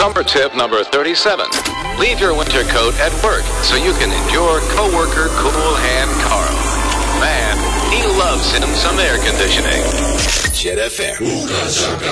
Summer tip number 37. Leave your winter coat at work so you can endure coworker cool hand Carl. Man, he loves him some air conditioning. Jet FM.